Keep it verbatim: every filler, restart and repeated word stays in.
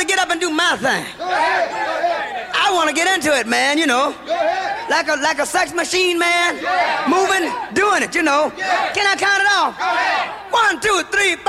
to get up and do my thing. Go ahead. Go ahead. I want to get into it, man, you know. Go ahead. Like a, like a sex machine, man. Yeah. Moving, doing it, you know. Yeah. Can I count it off? Go ahead. One, two, three, four.